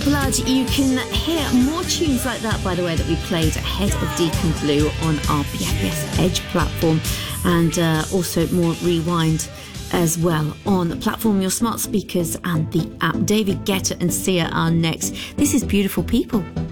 Blood. You can hear more tunes like that, by the way, that we played ahead of Deacon Blue on our BFBS Edge platform, and also more Rewind as well on the platform, your smart speakers and the app. David Guetta and Sia are next. This is Beautiful People.